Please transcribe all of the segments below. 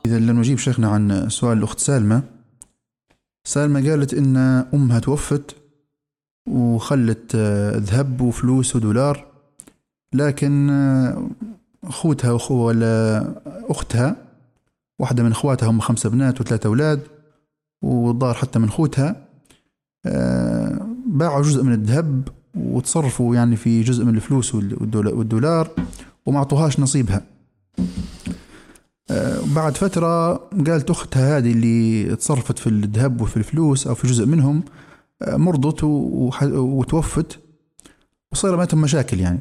إذا لنجيب شيخنا عن سؤال الأخت سالمة. سالمة قالت إن أمها توفت وخلت ذهب وفلوس ودولار، لكن أخوتها ولا أختها، واحدة من أخواتها، هم 5 بنات و3 أولاد، والظاهر حتى من أخوتها باعوا جزء من الذهب وتصرفوا يعني في جزء من الفلوس والدولار وما عطوهاش نصيبها. بعد فترة قالت أختها هذه اللي تصرفت في الذهب وفي الفلوس أو في جزء منهم مرضت وتوفت وصار بينهم مشاكل يعني.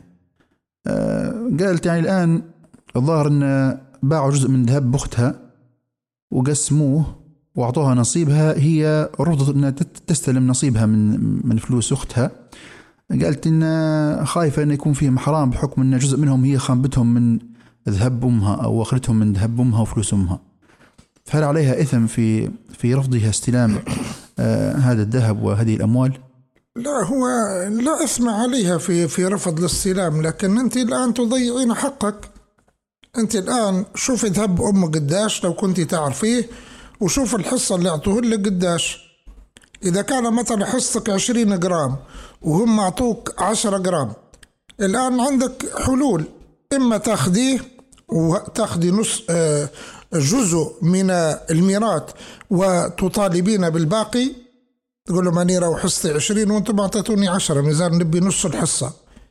قالت يعني الآن الظاهر أن باعوا جزء من ذهب أختها وقسموه وأعطوها نصيبها، هي رفضت أنها تستلم نصيبها من فلوس أختها. قالت إن خايفة أن يكون فيهم حرام بحكم أن جزء منهم هي خانبتهم من ذهب أمها أو أخذتهم من ذهب أمها وفلوس أمها، فهل عليها إثم في رفضها استلام هذا الذهب وهذه الأموال؟ لا، هو لا إثم عليها في رفض الاستلام، لكن أنت الآن تضيعين حقك. أنت الآن شوف ذهب أمك قداش لو كنت تعرفيه، وشوف الحصة اللي أعطوه لك قداش. إذا كان مثلا حصتك 20 جرام وهم أعطوك 10 جرام، الآن عندك حلول: إما تاخديه وتاخدي نص جزء من الميراث وتطالبين بالباقي، تقول لهم أنا رو حصتي 20 وأنتم أعطيتوني 10، ميزان نبي نص الحصة.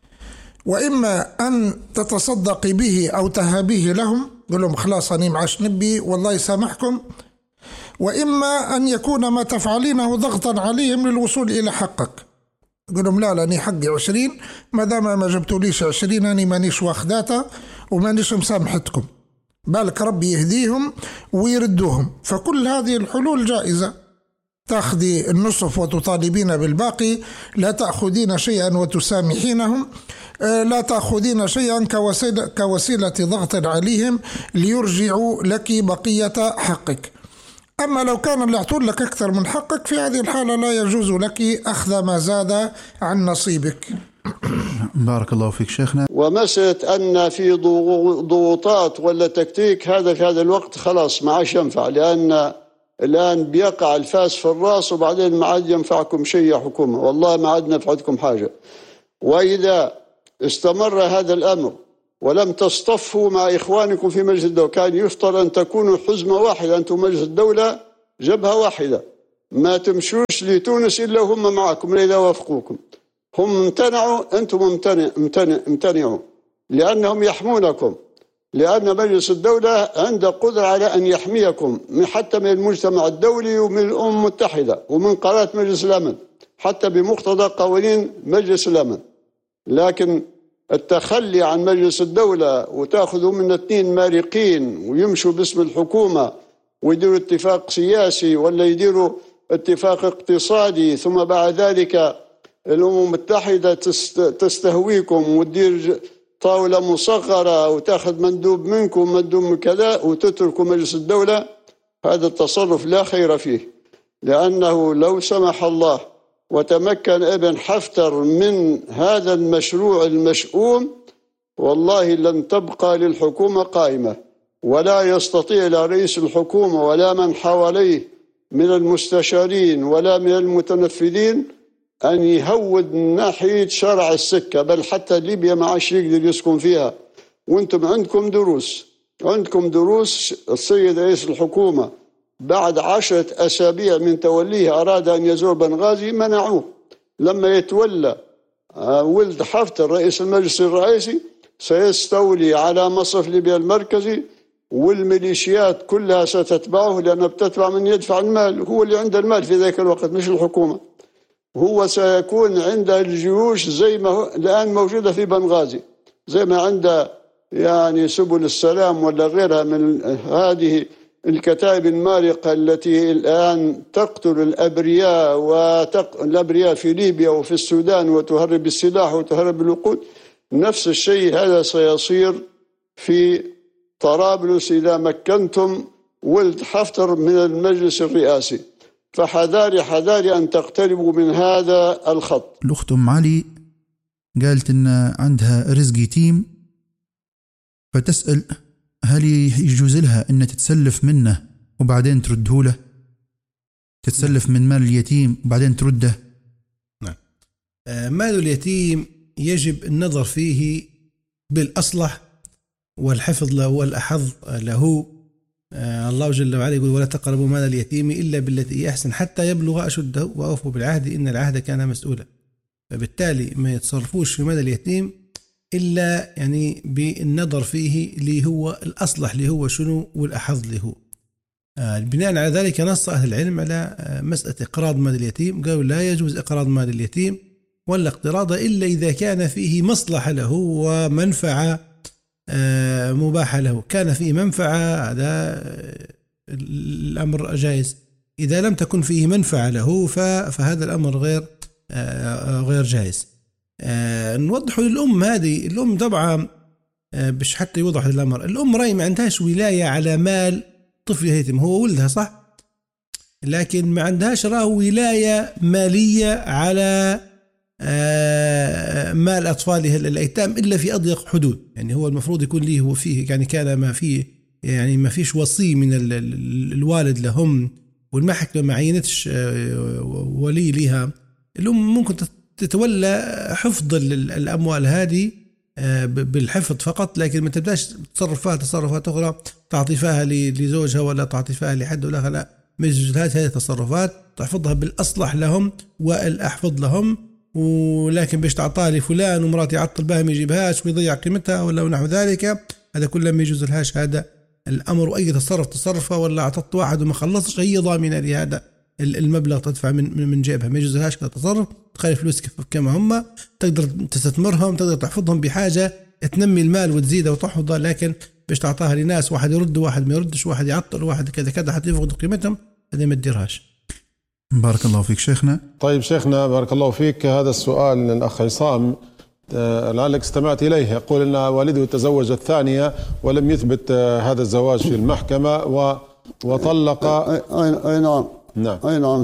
وإما أن تتصدقي به أو تهابيه لهم، تقول لهم خلاص أنا معاش نبي والله يسامحكم. وإما أن يكون ما تفعلينه ضغطا عليهم للوصول إلى حقك، تقول لهم لا أنا حقي 20، ما دام ما جبتوليش 20 أنا مانيش واخداتها ومانيش مسامحتكم، بالك ربي يهديهم ويردوهم. فكل هذه الحلول جائزة. تأخذي النصف وتطالبين بالباقي، لا تأخذين شيئا وتسامحينهم، لا تأخذين شيئا كوسيلة ضغط عليهم ليرجعوا لك بقية حقك. أما لو كان اللي يعطون لك أكثر من حقك، في هذه الحالة لا يجوز لك أخذ ما زاد عن نصيبك. بارك الله فيك شيخنا. ومسألة أن في ضغوطات ولا تكتيك، هذا في هذا الوقت خلاص ما عادش ينفع، لأن الآن بيقع الفاس في الرأس وبعدين ما عاد ينفعكم شيء يا حكومة، والله ما عاد نفعتكم حاجة. وإذا استمر هذا الأمر ولم تصطفوا مع إخوانكم في مجلس الدولة، كان يفترض أن تكونوا حزمة واحدة، أنتم مجلس الدولة جبهة واحدة، ما تمشوش لتونس إلا هم معكم إذا وافقوكم. هم امتنعوا، أنتم امتنعوا لأنهم يحمونكم، لأن مجلس الدولة عنده قدرة على أن يحميكم حتى من المجتمع الدولي ومن الأمم المتحدة ومن قرارات مجلس الأمن، حتى بمقتضى قوانين مجلس الأمن. لكن التخلي عن مجلس الدولة وتأخذوا من 2 مارقين ويمشوا باسم الحكومة ويديروا اتفاق سياسي ولا يديروا اتفاق اقتصادي، ثم بعد ذلك الأمم المتحدة تستهويكم وتدير طاولة مصغرة وتأخذ مندوب منكم مندوب من كذا وتتركوا مجلس الدولة، هذا التصرف لا خير فيه. لأنه لو سمح الله وتمكن ابن حفتر من هذا المشروع المشؤوم، والله لن تبقى للحكومة قائمة، ولا يستطيع لا رئيس الحكومة ولا من حواليه من المستشارين ولا من المتنفذين أن يهود ناحية شرع السكة، بل حتى ليبيا ما عادش يقدر يسكن فيها. وانتم عندكم دروس. السيد رئيس الحكومة بعد 10 أسابيع من توليه أراد أن يزور بنغازي، منعوه. لما يتولى ولد حفتر رئيس المجلس الرئيسي سيستولي على مصرف ليبيا المركزي، والميليشيات كلها ستتبعه، لأنها بتتبع من يدفع المال، هو اللي عنده المال في ذاك الوقت مش الحكومة. هو سيكون عنده الجيوش زي ما هو الآن موجودة في بنغازي، زي ما عنده يعني سبل السلام ولا غيرها من هذه الكتائب المارقة التي الآن تقتل الأبرياء في ليبيا وفي السودان وتهرب السلاح وتهرب الوقود. نفس الشيء هذا سيصير في طرابلس إذا مكنتم ولد حفتر من المجلس الرئاسي، فحذاري أن تقتربوا من هذا الخط. الأخت أم علي قالت إن عندها رزق يتيم، فتسأل هل يجوز لها أن تتسلف منه وبعدين ترده له؟ تتسلف من مال اليتيم وبعدين ترده؟ نعم. مال اليتيم يجب النظر فيه بالأصلح والحفظ له والأحظ له. الله جل وعلا يقول: ولا تقربوا مال اليتيم إلا بالتي أحسن حتى يبلغ أشده وأوفوا بالعهد إن العهد كان مسؤولا. فبالتالي ما يتصرفوش في مال اليتيم إلا يعني بالنظر فيه اللي هو الأصلح اللي هو شنو والأحظ اللي هو. بناء على ذلك نص أهل العلم على مسألة إقراض مال اليتيم، قالوا لا يجوز إقراض مال اليتيم ولا اقتراضه إلا إذا كان فيه مصلحة له ومنفعة مباحة له. كان فيه منفعة هذا الأمر جائز، إذا لم تكن فيه منفعة له فهذا الأمر غير جائز. نوضح للأم هذه، الأم طبعا بش حتى يوضح الأمر، الأم رأي ما عندهاش ولاية على مال طفل يتيم، هو ولدها صح، لكن ما عندهاش ولاية مالية على مال أطفاله الأيتام إلا في أضيق حدود. يعني هو المفروض يكون ليه هو فيه، يعني كان ما فيه، يعني ما فيش وصي من الوالد لهم والمحكمة ما عينتش ولي لها، الأم ممكن تتولى حفظ الأموال هذه بالحفظ فقط، لكن ما تبداش تصرفات أخرى تعطي فيها لزوجها ولا تعطي فيها لحد ولا آخر. لا، ما يجوزلهاش هذه التصرفات، تحفظها بالأصلح لهم والأحفظ لهم. ولكن باش تعطيها لفلان ومراتي يعطل بها ما يجيبهاش ويضيع قيمتها ولا ونحو ذلك، هذا كله ما يجوزلهاش هذا الأمر. وأي تصرفه ولا أعطت واحد وما خلصش هي ضامنة لهذا المبلغ تدفع من جيبها، ما يجوزلهاش كذا تصرف. تخلي فلوس كما هم، تقدر تستثمرهم، تقدر تحفظهم بحاجة تنمي المال وتزيده وتحفظه، لكن باش تعطاها لناس واحد يرد واحد ما يردش، واحد يعطل واحد كذا حتى يفقدوا قيمتهم، هذا ما تديرهاش. بارك الله فيك شيخنا. طيب شيخنا بارك الله فيك، هذا السؤال من الأخ عصام لعلك استمعت إليه، يقول أن والده تزوج الثانية ولم يثبت هذا الزواج في المحكمة وطلق. أي نعم. نعم. أي نعم.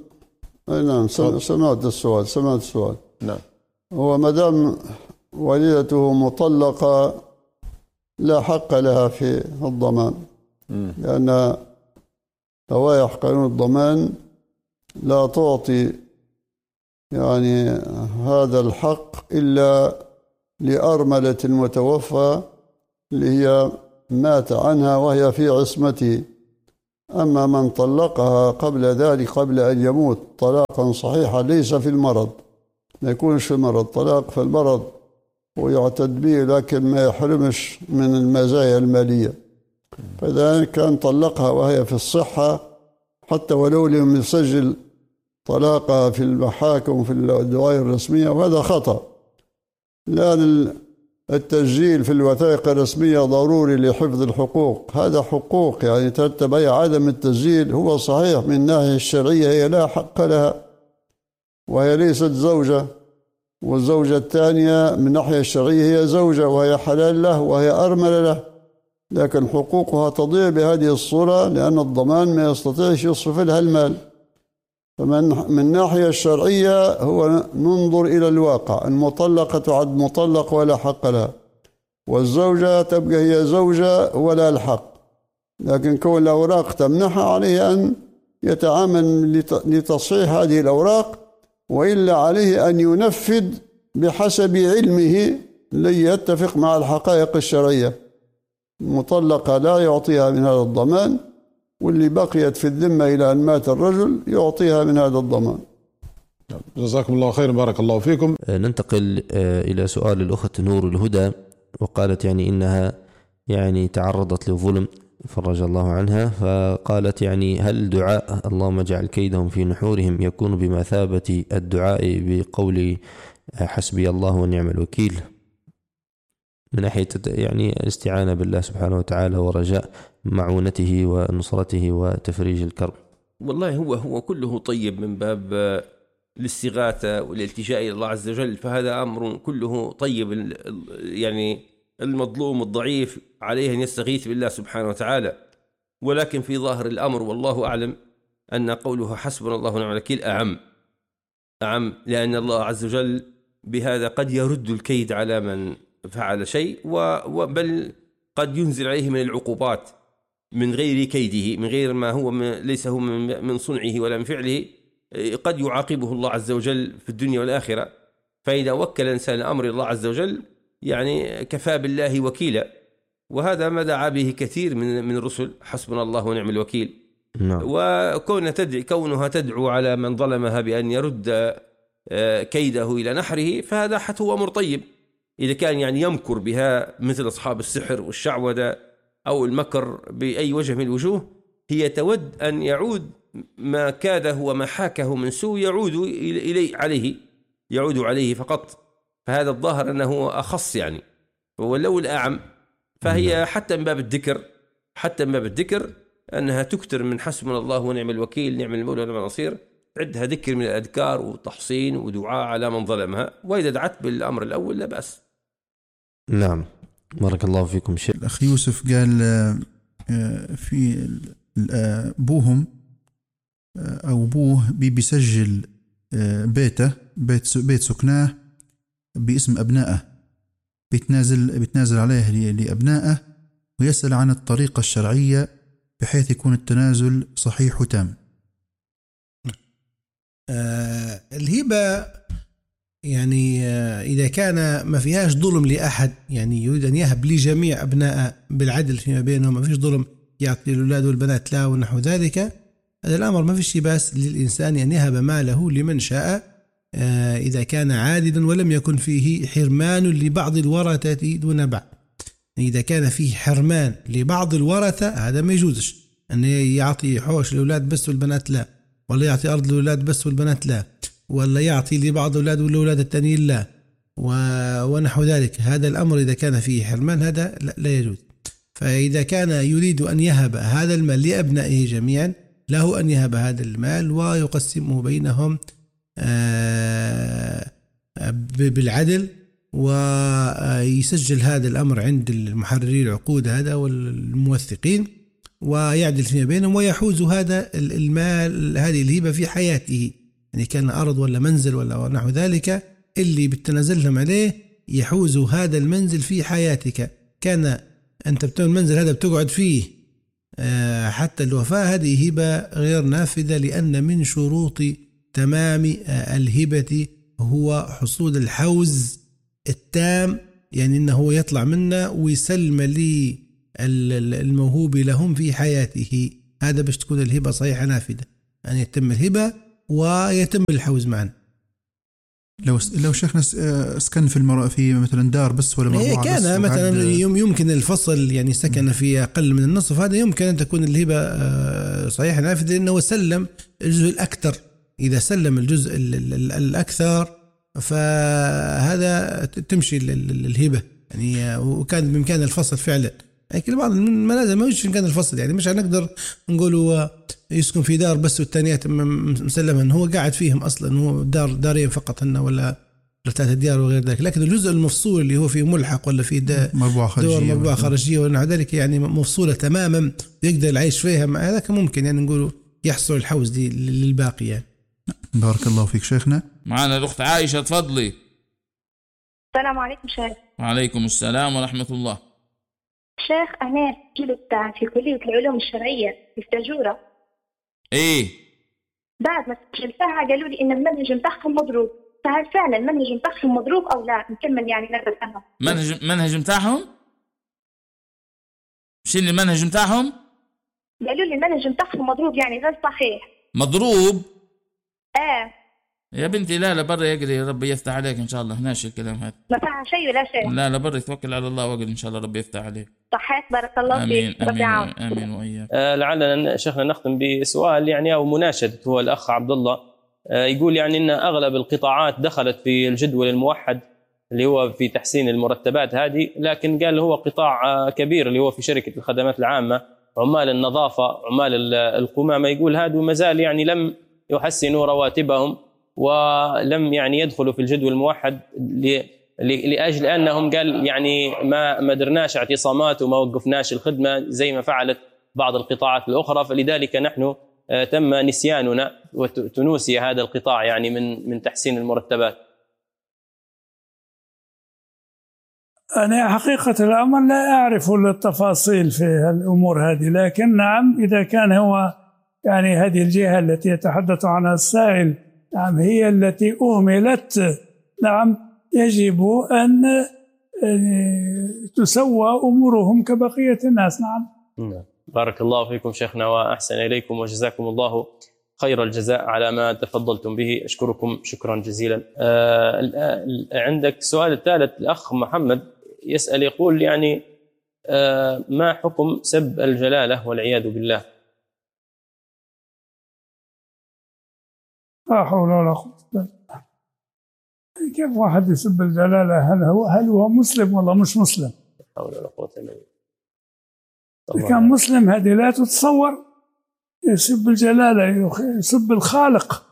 سمعت السؤال. نعم. هو مدام والدته مطلقة لا حق لها في الضمان، لأن لوائح قانون الضمان لا تعطي يعني هذا الحق إلا لأرملة المتوفى اللي هي مات عنها وهي في عصمته. أما من طلقها قبل ذلك قبل أن يموت طلاقا صحيحا ليس في المرض، ما يكونش في المرض، طلاق في المرض ويعتد به لكن ما يحرمش من المزايا المالية. فإذا كان طلقها وهي في الصحة حتى ولو لم يسجل طلاقها في المحاكم في الدوائر الرسمية، وهذا خطأ، لأن التسجيل في الوثائق الرسمية ضروري لحفظ الحقوق، هذا حقوق يعني ترتب على عدم التسجيل. هو صحيح من الناحية الشرعية هي لا حق لها وهي ليست زوجة، والزوجة الثانية من الناحية الشرعية هي زوجة وهي حلال له وهي أرمل له، لكن حقوقها تضيع بهذه الصورة لأن الضمان ما يستطيعش يصرف لها المال. فمن الناحية الشرعية هو ننظر إلى الواقع، المطلقة تعد مطلق ولا حق لها، والزوجة تبقى هي زوجة ولا الحق، لكن كون الأوراق تمنحها عليه أن يتعامل لتصحيح هذه الأوراق، وإلا عليه أن ينفذ بحسب علمه ليتفق مع الحقائق الشرعية. المطلقة لا يعطيها من هذا الضمان، واللي بقيت في الذمة إلى أن مات الرجل يعطيها من هذا الضمان. جزاكم الله خير بارك الله فيكم. ننتقل إلى سؤال الأخت نور الهدى، وقالت يعني إنها يعني تعرضت لظلم فرج الله عنها، فقالت يعني هل دعاء اللهم اجعل كيدهم في نحورهم يكون بمثابة الدعاء بقول حسبي الله ونعم الوكيل من ناحية يعني الاستعانة بالله سبحانه وتعالى ورجاء معونته ونصرته وتفريج الكرب؟ والله هو كله طيب من باب الاستغاثة والالتجاء إلى الله عز وجل، فهذا أمر كله طيب. يعني المظلوم الضعيف عليه أن يستغيث بالله سبحانه وتعالى، ولكن في ظاهر الأمر والله أعلم أن قوله حسبنا الله ونعم الوكيل أعم، لأن الله عز وجل بهذا قد يرد الكيد على من فعل شيء، بل قد ينزل عليه من العقوبات من غير كيده، من غير ما هو ليس هو من صنعه ولا من فعله، قد يعاقبه الله عز وجل في الدنيا والآخرة. فإذا وكل الإنسان أمر الله عز وجل يعني كفى بالله وكيلا، وهذا ما دعا به كثير من الرسل، حسبنا الله ونعم الوكيل. وكونها تدعو على من ظلمها بأن يرد كيده إلى نحره، فهذا حتى هو أمر طيب. إذا كان يعني يمكر بها مثل أصحاب السحر والشعوذة أو المكر بأي وجه من الوجوه، هي تود أن يعود ما كاده وما حاكه من سوء يعود عليه فقط. فهذا الظاهر أنه أخص يعني، ولو الأعم. فهي حتى من باب الذكر أنها تكتر من حسبنا الله ونعم الوكيل، نعم المولى ونعم النصير، عندها ذكر من الأذكار وتحصين ودعاء على من ظلمها. وإذا دعت بالأمر الأول لا بأس. نعم، بارك الله فيكم شيخ. الأخ يوسف قال في أبوهم أو أبوه بيسجل بيت سكناه باسم أبنائه، بيتنازل عليه لأبنائه، ويسأل عن الطريقة الشرعية بحيث يكون التنازل صحيح وتام. الهبة يعني إذا كان ما فيهاش ظلم لأحد، يعني يريد أن يهب لجميع أبناء بالعدل فيما بينهم، ما فيش ظلم يعطي الأولاد والبنات لا ونحو ذلك، هذا الأمر ما فيش بأس للإنسان أن يهب ماله لمن شاء إذا كان عادلا ولم يكن فيه حرمان لبعض الورثة دون بعض. إذا كان فيه حرمان لبعض الورثة هذا ما يجوزش، أن يعطي حوش للأولاد بس والبنات لا، ولا يعطي أرض للأولاد بس والبنات لا، ولا يعطي لبعض الأولاد والأولاد التانيين لا، ونحو ذلك. هذا الأمر إذا كان فيه حرمان هذا لا يجوز. فإذا كان يريد أن يهب هذا المال لأبنائه جميعا، له أن يهب هذا المال ويقسمه بينهم بالعدل، ويسجل هذا الأمر عند المحرري العقود هذا والموثقين، ويعدل فيما بينهم، ويحوز هذا المال هذه الهبة في حياته، يعني كان أرض ولا منزل ولا نحو ذلك اللي بتنزلهم عليه، يحوز هذا المنزل في حياتك. كان أنت بتعمل المنزل هذا بتقعد فيه حتى الوفاة، هذه هبة غير نافذة، لأن من شروط تمام الهبة هو حصول الحوز التام، يعني أنه يطلع منا ويسلم لي الموهوب لهم في حياته. هذا باش تكون الهبة صحيحة نافذة، أن يتم الهبة ويتم الحوز معا. لو شيخنا سكن في مثلا دار بس ولا مربوعة كان بس، مثلا يمكن الفصل يعني سكن في أقل من النصف، هذا يمكن أن تكون الهبة صحيحة نافذة، لأنه سلم الجزء الأكثر. إذا سلم الجزء الأكثر فهذا تمشي الهبة يعني، وكان بإمكان الفصل فعلا. لكن بعض المنازل ما يوجد إمكان الفصل، يعني مش هنقدر نقول يسكن في دار بس والتانيات مسلما، هو قاعد فيهم أصلا، هو دارين فقط هنا ولا 3 ديار وغير ذلك. لكن الجزء المفصول اللي هو فيه ملحق ولا فيه مربوعة خارجية ونحو ذلك، يعني مفصولة تماما يقدر العيش فيها، هذا ممكن يعني نقول يحصل الحوز دي للباقي يعني. بارك الله فيك شيخنا. معنا الأخت عائشة، تفضلي. السلام عليكم شيخ. وعليكم السلام ورحمة الله. شيخ أنا جلست في كلية العلوم الشرعية في السجورة. إيه؟ بعد ما سجلتها قالوا لي إن المنهج متاعهم مضروب، فهل فعلا المنهج متاعهم مضروب أو لا؟ نكمل يعني ندرس عنهم. منهج متاعهم؟ شو اللي المنهج متاعهم؟ قالوا لي المنهج متاعهم مضروب، يعني غير صحيح. مضروب؟ يا بنتي لا برا يقري، ربي يفتح عليك إن شاء الله. ناشي الكلام هذا، ما فيها شيء ولا شيء. لا برا توكل على الله وقل إن شاء الله ربي يفتح عليك. صحيت، بارك الله فيك. آمين وإياك. لعلنا شيخنا نختم بسؤال يعني أو مناشدة. هو الأخ عبد الله يقول يعني إن أغلب القطاعات دخلت في الجدول الموحد اللي هو في تحسين المرتبات هذه، لكن قال هو قطاع كبير اللي هو في شركة الخدمات العامة، عمال النظافة، عمال القمامة، يقول هذا مازال يعني لم يحسنوا رواتبهم ولم يعني يدخلوا في الجدول الموحد لأجل أنهم قال يعني ما درناش اعتصامات وما وقفناش الخدمة زي ما فعلت بعض القطاعات الأخرى، فلذلك نحن تم نسياننا وتنوسي هذا القطاع يعني من تحسين المرتبات. أنا حقيقة الأمر لا أعرف التفاصيل في الأمور هذه، لكن نعم إذا كان هو يعني هذه الجهة التي يتحدث عنها السائل نعم هي التي أهملت، نعم يجب أن تسوى أمورهم كبقية الناس. نعم. بارك الله فيكم شيخنا وأحسن إليكم وجزاكم الله خير الجزاء على ما تفضلتم به، أشكركم شكرا جزيلا. عندك السؤال الثالث، الأخ محمد يسأل يقول يعني ما حكم سب الجلالة والعياذ بالله؟ لا حول ولا قوة إلا بالله. كيف واحد يسب الجلالة؟ هل هو مسلم ولا مش مسلم؟ لا حول ولا قوة إلا بالله. إذا كان مسلم هذه لا تتصور، يسب الجلالة، يسب الخالق،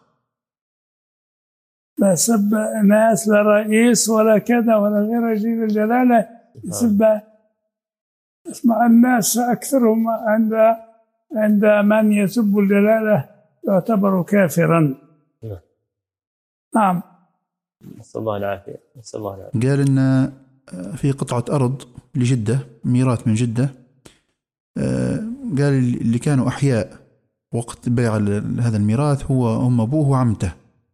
لا سب ناس لا رئيس ولا كذا ولا غير جيل الجلالة، يسب. اسمع الناس أكثرهم عند من يسب الجلالة يعتبر كافرا. نعم. نسأل الله العافية. نسأل الله العافية. قال إن في قطعة أرض لجدة، ميراث من جدة، قال اللي كانوا أحياء وقت بيع هذا الميراث هم أبوه وعمته.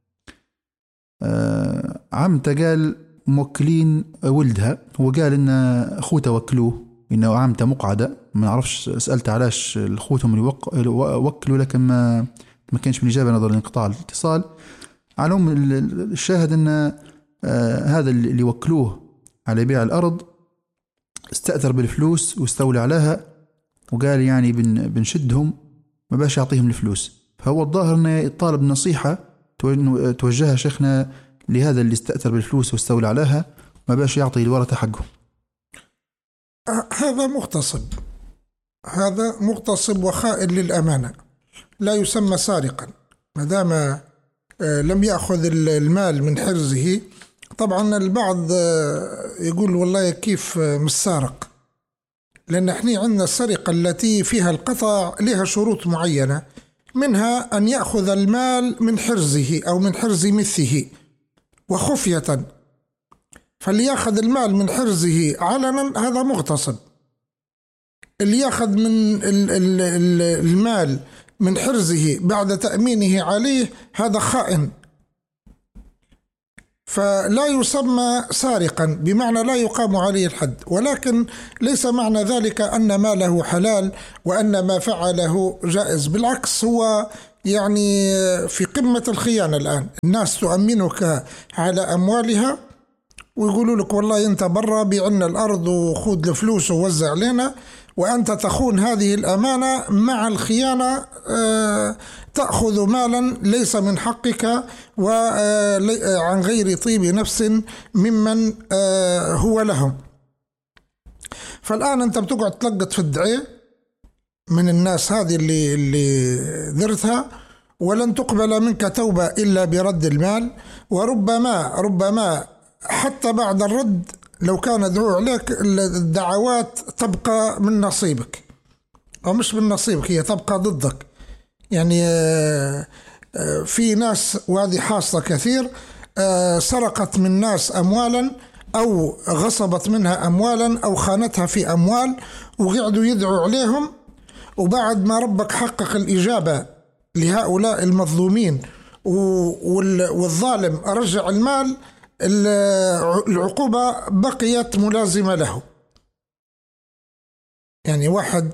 عمته قال موكلين ولدها، هو قال إن أخوته وكلوه، إنه عمته مقعدة، ما نعرفش، سألت علاش الأخوتهم اللي وكلوا، لكن ما كانش من إجابة نظرا لانقطاع الاتصال. على الشاهد أن هذا اللي وكلوه على بيع الأرض استأثر بالفلوس واستولى عليها، وقال يعني بنشدهم ما باش يعطيهم الفلوس. فهو الظاهر أنه يطالب نصيحة توجهها شيخنا لهذا اللي استأثر بالفلوس واستولى عليها ما باش يعطي الورثة حقهم. هذا مغتصب وخائن للأمانة، لا يسمى سارقا ما دام لم يأخذ المال من حرزه. طبعا البعض يقول والله كيف مش سارق، لأن احنا عندنا السرقة التي فيها القطع لها شروط معينة، منها أن يأخذ المال من حرزه أو من حرز مثله وخفية. فاللي يأخذ المال من حرزه علنا هذا مغتصب، اللي يأخذ من المال من حرزه بعد تأمينه عليه هذا خائن. فلا يسمى سارقا بمعنى لا يقام عليه الحد، ولكن ليس معنى ذلك أن ماله حلال وأن ما فعله جائز، بالعكس هو يعني في قمة الخيانة. الآن الناس تؤمنك على أموالها ويقولوا لك والله أنت برا بيعنا الأرض وخذ الفلوس ووزع لنا، وأنت تخون هذه الأمانة مع الخيانة، تأخذ مالا ليس من حقك وعن غير طيب نفس ممن هو لهم. فالآن أنت بتقعد تلقط في الدعاء من الناس هذه اللي ذرتها، ولن تقبل منك توبة إلا برد المال، وربما حتى بعد الرد لو كان دعوه عليك الدعوات تبقى من نصيبك أو مش من نصيبك، هي تبقى ضدك. يعني في ناس، وهذه حاصلة كثير، سرقت من ناس أموالا أو غصبت منها أموالا أو خانتها في أموال، وقعدوا يدعوا عليهم، وبعد ما ربك حقق الإجابة لهؤلاء المظلومين والظالم رجع المال، العقوبة بقيت ملازمة له. يعني واحد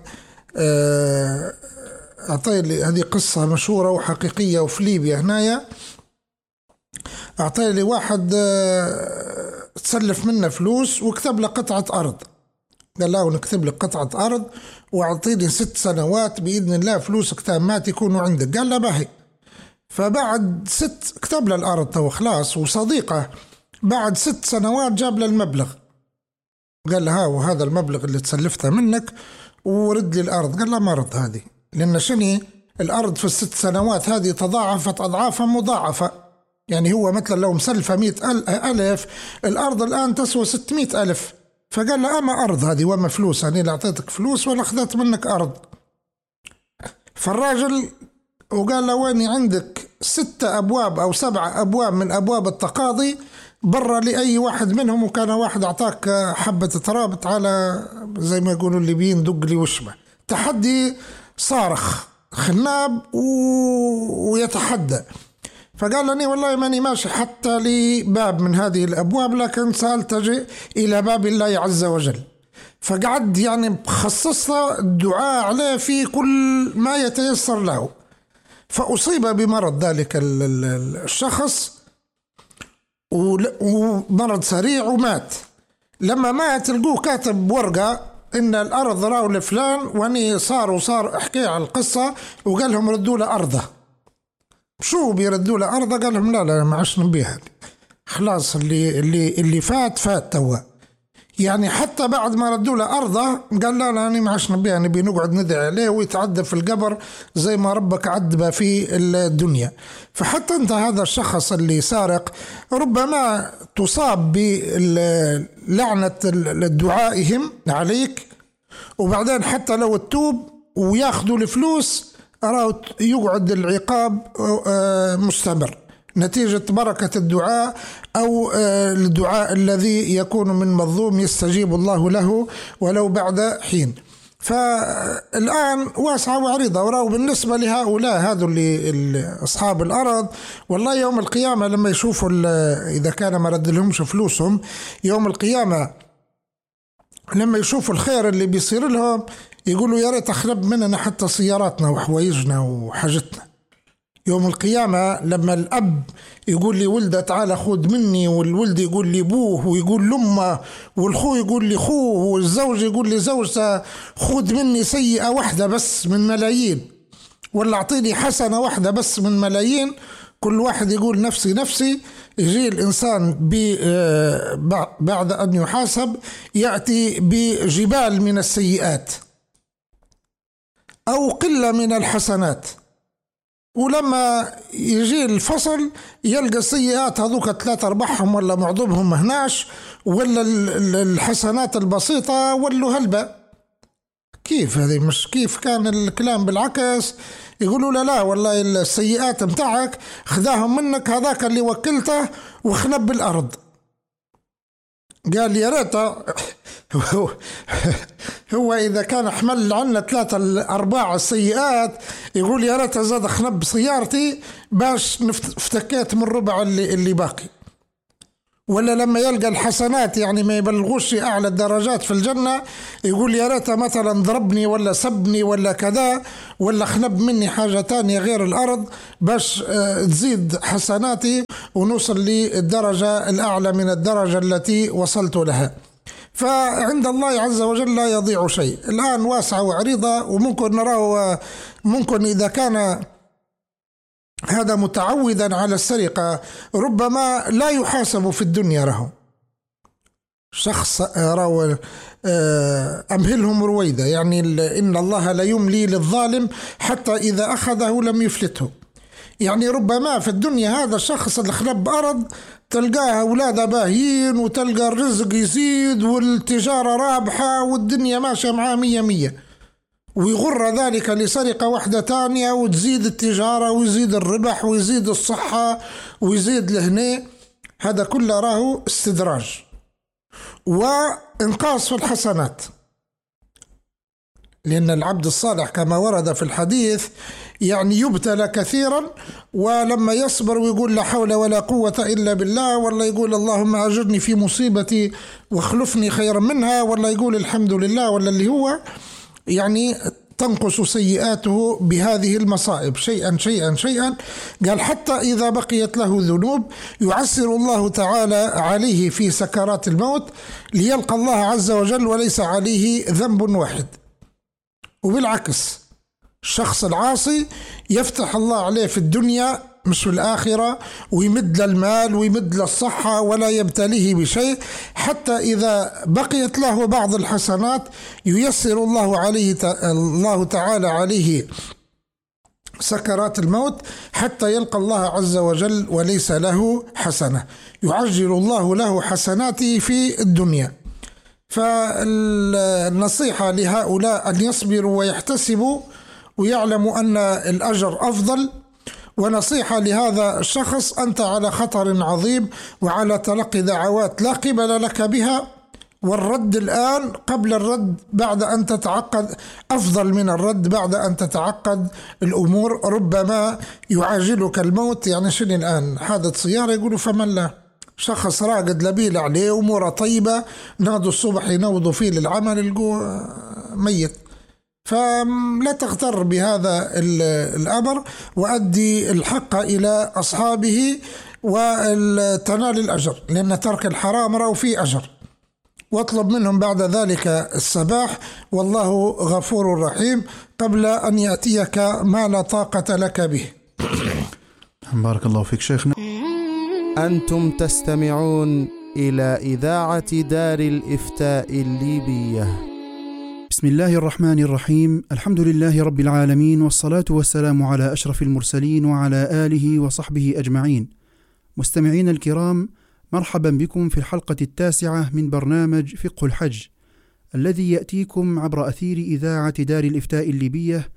أعطي هذه قصة مشهورة وحقيقية وفي ليبيا هنايا، أعطي لي واحد تسلف منه فلوس وكتب له قطعة أرض، قال له نكتب لك قطعة أرض وأعطيني 6 سنوات بإذن الله فلوسك تامات يكونوا عندك. قال له باهي. فبعد 6 كتب له الأرض تو خلاص، وصديقه بعد 6 سنوات جاب له المبلغ، قال له ها وهذا المبلغ اللي تسلفته منك ورد لي الأرض. قال له ما رد هذه، لأن شني الأرض في ال6 سنوات هذه تضاعفت أضعافا مضاعفة. يعني هو مثلا لو مسلفة 100,000 الأرض الآن تسوى 600,000، فقال له أما أرض هذه وما فلوس، أنا اللي أعطيتك فلوس ولا أخذت منك أرض. فالراجل وقال له وين عندك 6 أبواب أو 7 أبواب من أبواب التقاضي برا لأي واحد منهم، وكان واحد أعطاك حبة تراب تعالى زي ما يقولوا الليبيين دق لي وشمه. تحدي صارخ خناب ويتحدى. فقال لي والله ماني ماشي حتى لباب من هذه الأبواب، لكن سألتجئ إلى باب الله عز وجل. فقعد يعني خصص الدعاء عليه في كل ما يتيسر له. فأصيب بمرض ذلك الشخص، ومرض سريع، ومات. لما مات لقوه كاتب ورقة إن الأرض راو لفلان، واني صار احكي على القصة، وقال لهم ردوا له أرضه. شو بيردوا له أرضه؟ قال لهم لا ما عشنا بيها، خلاص اللي فات توا. يعني حتى بعد ما ردوا له أرضه قال لا أنا ما عشنا بيها، نبي نقعد ندعي عليه ويتعذب في القبر زي ما ربك عذبه في الدنيا. فحتى أنت هذا الشخص اللي سارق ربما تصاب بلعنة دعائهم عليك، وبعدين حتى لو تتوب وياخذوا الفلوس يقعد العقاب مستمر نتيجة بركة الدعاء، أو الدعاء الذي يكون من مظلوم يستجيب الله له ولو بعد حين. فالآن واسعة وعريضة. وراو بالنسبة لهؤلاء هذو اللي أصحاب الأرض، والله يوم القيامة لما يشوفوا إذا كان ما رد لهمش فلوسهم يوم القيامة، لما يشوفوا الخير اللي بيصير لهم يقولوا يا ريت أخرب مننا حتى سياراتنا وحوايجنا وحاجتنا. يوم القيامة لما الأب يقول لي ولده تعالى خذ مني، والولد يقول لي أبوه، ويقول لأمه، والخو يقول لي خوه، والزوج يقول لي زوجته خذ مني سيئة واحدة بس من ملايين، ولا أعطيني حسنة واحدة بس من ملايين، كل واحد يقول نفسي نفسي. يجي الإنسان بعد أن يحاسب يأتي بجبال من السيئات أو قلة من الحسنات، ولما يجي الفصل يلقى السيئات هذوك 3/4 ولا معظمهم مهناش، ولا الحسنات البسيطة ولا هلبة. كيف هذه؟ مش كيف كان الكلام بالعكس، يقولوا لا والله السيئات متاعك خذاهم منك هذاك اللي وكلته وخنب بالأرض. قال يا ريت هو إذا كان حمل عنا 3-4 السيئات يقول يا ريت زاد خنب سيارتي باش افتكيت من ربع اللي باقي. ولا لما يلقى الحسنات يعني ما يبلغوش أعلى الدرجات في الجنة يقول يا ريت مثلا ضربني ولا سبني ولا كذا، ولا خنب مني حاجة تانية غير الأرض باش تزيد حسناتي ونوصل للدرجة الأعلى من الدرجة التي وصلت لها. فعند الله عز وجل لا يضيع شيء. الآن واسعة وعريضة، وممكن نراه ممكن إذا كان هذا متعودا على السرقة ربما لا يحاسب في الدنيا. راه شخص أمهلهم رويدا، يعني إن الله لا يملي للظالم حتى إذا أخذه لم يفلته. يعني ربما في الدنيا هذا الشخص اللي خرب أرض تلقاه أولاده باهين، وتلقى الرزق يزيد والتجارة رابحة والدنيا ماشية معاه 100، ويغر ذلك لسرقة واحدة تانية وتزيد التجارة ويزيد الربح ويزيد الصحة ويزيد الهناء. هذا كله راه استدراج وإنقاص في الحسنات، لأن العبد الصالح كما ورد في الحديث يعني يبتلى كثيرا، ولما يصبر ويقول لا حول ولا قوة إلا بالله، ولا يقول اللهم أجرني في مصيبتي واخلفني خيرا منها، ولا يقول الحمد لله، ولا اللي هو يعني تنقص سيئاته بهذه المصائب شيئا شيئا شيئا. قال حتى إذا بقيت له ذنوب يعسر الله تعالى عليه في سكرات الموت ليلقى الله عز وجل وليس عليه ذنب واحد. وبالعكس الشخص العاصي يفتح الله عليه في الدنيا مش في الآخرة، ويمد المال ويمد الصحة ولا يبتليه بشيء، حتى إذا بقيت له بعض الحسنات ييسر الله تعالى عليه سكرات الموت حتى يلقى الله عز وجل وليس له حسنة، يعجل الله له حسناته في الدنيا. فالنصيحة لهؤلاء أن يصبروا ويحتسبوا ويعلموا أن الأجر أفضل، ونصيحة لهذا الشخص: أنت على خطر عظيم وعلى تلقي دعوات لا قبل لك بها، والرد الآن قبل الرد بعد أن تتعقد أفضل من الرد بعد أن تتعقد الأمور. ربما يعاجلك الموت، يعني شنو الآن حادث سيارة يقولوا فمن لا، شخص راقد لبيل عليه أموره طيبة، نادوا الصبح ينوضوا فيه للعمل يلقوه ميت. فلا تغتر بهذا الأمر، وأدي الحق إلى أصحابه وتنال الأجر، لأن ترك الحرام رأوا فيه أجر. واطلب منهم بعد ذلك السباح، والله غفور رحيم، قبل أن يأتيك ما لا طاقة لك به. بارك الله فيك شيخنا. أنتم تستمعون إلى إذاعة دار الإفتاء الليبية. بسم الله الرحمن الرحيم، الحمد لله رب العالمين، والصلاة والسلام على أشرف المرسلين وعلى آله وصحبه أجمعين. مستمعين الكرام، مرحبا بكم في الحلقة 9 من برنامج فقه الحج، الذي يأتيكم عبر أثير إذاعة دار الإفتاء الليبية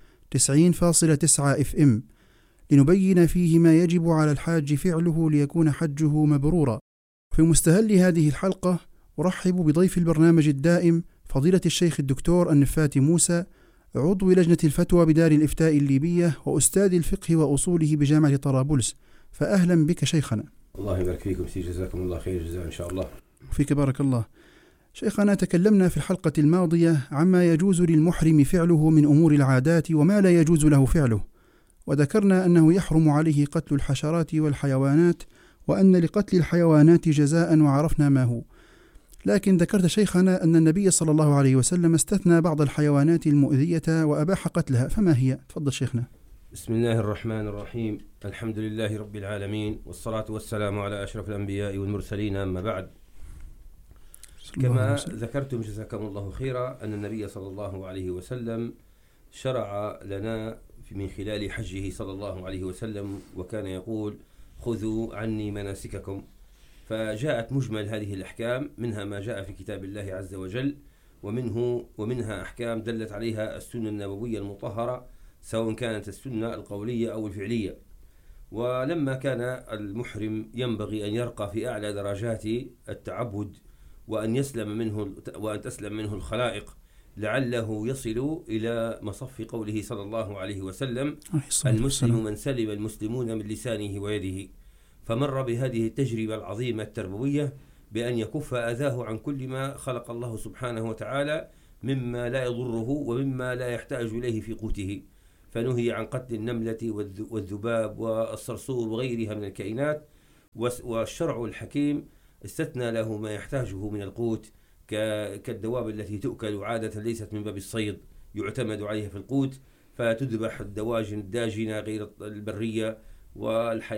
90.9 FM، لنبين فيه ما يجب على الحاج فعله ليكون حجه مبرورا. في مستهل هذه الحلقة أرحب بضيف البرنامج الدائم فضيلة الشيخ الدكتور النفاتي موسى، عضو لجنة الفتوى بدار الإفتاء الليبية وأستاذ الفقه وأصوله بجامعة طرابلس. فأهلا بك شيخنا. الله يبارك فيكم سي، جزاكم الله خير جزاء إن شاء الله. وفيك بارك الله. شيخنا، تكلمنا في الحلقة الماضية عما يجوز للمحرم فعله من أمور العادات وما لا يجوز له فعله، وذكرنا أنه يحرم عليه قتل الحشرات والحيوانات، وأن لقتل الحيوانات جزاء وعرفنا ما هو. لكن ذكرت شيخنا أن النبي صلى الله عليه وسلم استثنى بعض الحيوانات المؤذية وأباح قتلها، فما هي؟ تفضل شيخنا. بسم الله الرحمن الرحيم، الحمد لله رب العالمين، والصلاة والسلام على أشرف الأنبياء والمرسلين، أما بعد. كما ذكرتم جزاكم الله خيرا أن النبي صلى الله عليه وسلم شرع لنا من خلال حجه صلى الله عليه وسلم، وكان يقول: خذوا عني مناسككم. فجاءت مجمل هذه الأحكام، منها ما جاء في كتاب الله عز وجل، ومنها أحكام دلت عليها السنة النبوية المطهرة، سواء كانت السنة القولية أو الفعلية. ولما كان المحرم ينبغي أن يرقى في أعلى درجات التعبد وأن تسلم منه الخلائق، لعله يصل إلى مصف قوله صلى الله عليه وسلم: المسلم من سلم المسلمون من لسانه ويده. فمر بهذه التجربة العظيمة التربوية بأن يكف أذاه عن كل ما خلق الله سبحانه وتعالى مما لا يضره ومما لا يحتاج إليه في قوته، فنهي عن قتل النملة والذباب والصرصور وغيرها من الكائنات. والشرع الحكيم استثنى له ما يحتاجه من القوت، كالدواب التي تؤكل عادة ليست من باب الصيد يعتمد عليها في القوت، فتذبح الدواجن الداجنة غير البرية والحيوانات